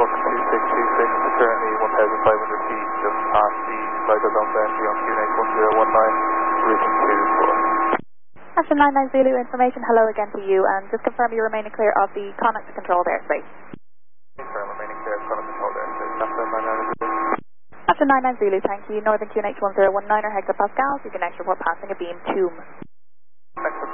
2626, currently 1,500 feet, just past the flight zone boundary on QNH 1019, routing to 4. After 99 Zulu information, hello again to you, and just confirm you're remaining clear of the Connacht controlled airspace. Confirm remaining clear of Connacht controlled airspace. After 99 Zulu. After 99 Zulu, thank you. Northern QNH 1019 or hectopascals, you can next report passing a beam tomb. Thanks.